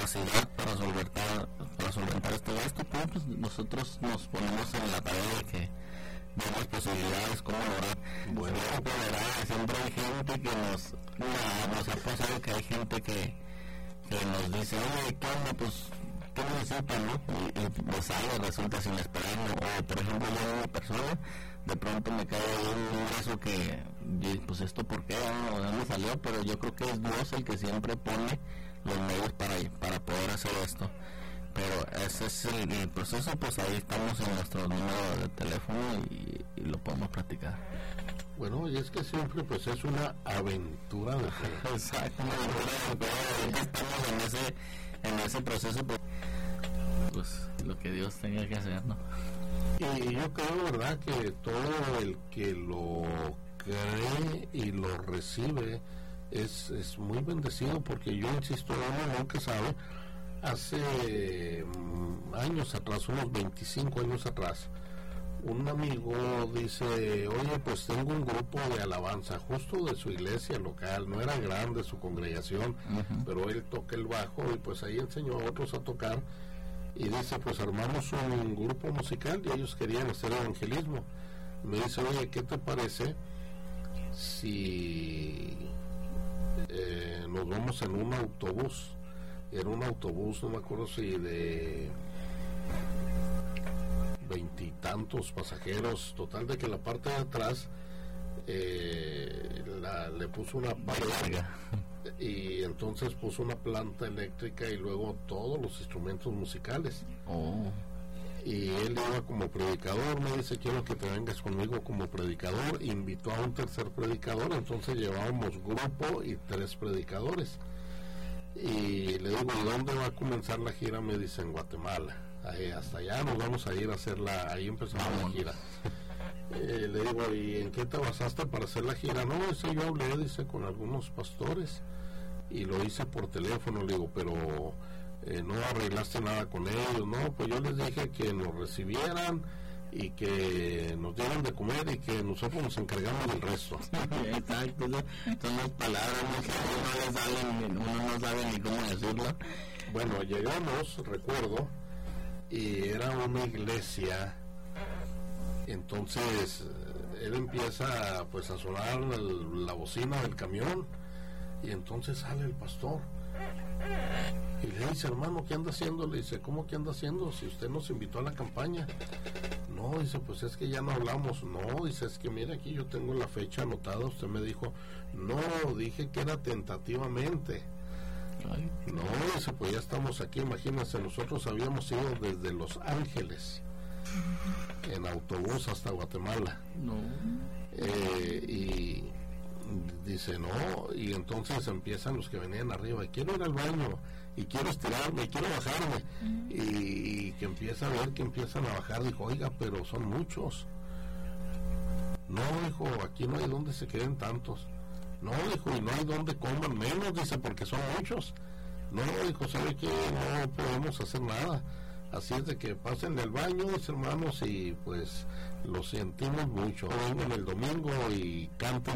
capacidad para solventar este gasto, pues nosotros nos ponemos en la tarea de que vemos posibilidades, cómo lograr. Bueno, siempre hay gente que nos ha pasado que hay gente que nos dice, oye, ¿qué onda? Pues, ¿qué necesitan, no? Y pues algo resulta sin esperarlo. O, por ejemplo, yo una persona, de pronto me cae un ingreso que, pues, ¿esto por qué? ¿De dónde salió? Pero yo creo que es Dios el que siempre pone los medios para poder hacer esto. Pero ese es el proceso, pues ahí estamos en nuestro número de teléfono y lo podemos practicar. Bueno, y es que siempre pues es una aventura de fe. Exacto, una aventura de fe. Estamos en ese proceso, pues lo que Dios tenga que hacer, ¿no? Y yo creo, ¿verdad?, que todo el que lo cree y lo recibe es muy bendecido, porque yo insisto, uno nunca sabe. Hace años atrás, unos 25 años atrás, un amigo dice, oye, pues tengo un grupo de alabanza justo de su iglesia local, no era grande su congregación, pero él toca el bajo y pues ahí enseñó a otros a tocar, y dice, pues armamos un grupo musical y ellos querían hacer evangelismo. Me dice, oye, ¿qué te parece si nos vamos en un autobús? Era un autobús, no me acuerdo si de 20 y tantos pasajeros, total de que la parte de atrás le puso una pared y entonces puso una planta eléctrica y luego todos los instrumentos musicales. Y él iba como predicador, me dice, quiero que te vengas conmigo como predicador. Invitó a un tercer predicador, entonces llevábamos grupo y 3 predicadores. Y le digo, ¿dónde va a comenzar la gira? Me dice, en Guatemala. Ahí, hasta allá nos vamos a ir a hacerla, ahí empezamos la gira. Le digo, ¿y en qué te basaste para hacer la gira? No, ese yo hablé, dice, con algunos pastores y lo hice por teléfono. Le digo, pero no arreglaste nada con ellos. No, pues yo les dije que nos recibieran y que nos dieran de comer y que nosotros nos encargamos del resto. Exacto, son las palabras que uno no sabe ni cómo decirlo. Bueno, llegamos, recuerdo, y era una iglesia. Entonces él empieza pues a sonar la bocina del camión y entonces sale el pastor y le dice, hermano, ¿qué anda haciendo? Le dice, ¿cómo que anda haciendo? Si usted nos invitó a la campaña. No, dice, pues es que ya no hablamos. No, dice, es que mire, aquí yo tengo la fecha anotada. Usted me dijo, no, dije que era tentativamente. No, dice, pues ya estamos aquí. Imagínense, nosotros habíamos ido desde Los Ángeles en autobús hasta Guatemala. Y dice, no, y entonces empiezan los que venían arriba, y quiero ir al baño, y quiero estirarme, y quiero bajarme, y que empieza a ver que empiezan a bajar. Dijo, oiga, pero son muchos. No, dijo, aquí no hay donde se queden tantos. No, dijo, y no hay donde coman menos, dice, porque son muchos. No, dijo, ¿sabe qué? No podemos hacer nada. Así es de que pásenle al baño, mis hermanos, y pues lo sentimos mucho. Vengan el domingo y canten